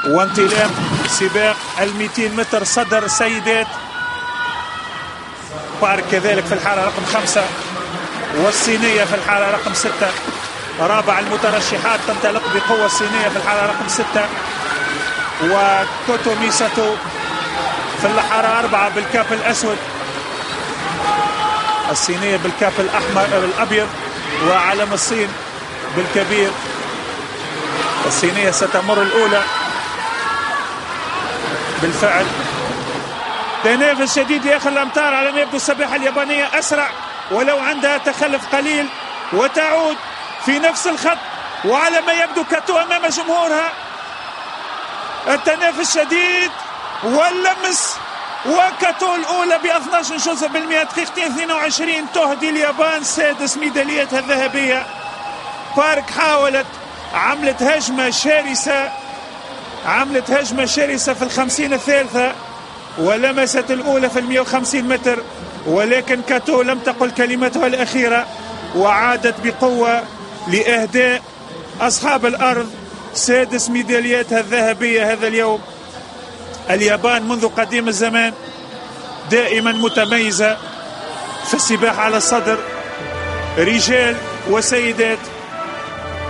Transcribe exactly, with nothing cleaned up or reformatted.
وانطلاق سباق المئتين متر صدر سيدات بارك كذلك في الحالة رقم خمسة، والصينية في الحالة رقم ستة. رابع المترشحات تنطلق بقوة الصينية في الحالة رقم ستة، وكوتو ميساتو في الحارة أربعة بالكاب الأسود، الصينية بالكاب الأحمر الأبيض وعلم الصين بالكبير. الصينية ستمر الأولى بالفعل. تنافس شديد لآخر الأمتار على ما يبدو. السباحة اليابانية أسرع ولو عندها تخلف قليل، وتعود في نفس الخط، وعلى ما يبدو كاتو أمام جمهورها. التنافس شديد واللمس، وكاتو الأولى ب اثني عشر جزء بالمئة، دقيقتين اثنين وعشرين تهدي اليابان سادس ميداليتها الذهبية. بارك حاولت عملت هجمة شرسة عملت هجمة شرسة في الخمسين الثالثة، ولمست الأولى في المئة وخمسين متر، ولكن كاتو لم تقل كلمتها الأخيرة، وعادت بقوة لإهداء أصحاب الأرض سادس ميدالياتها الذهبية هذا اليوم. اليابان منذ قديم الزمان دائما متميزة في السباحة على الصدر، رجال وسيدات.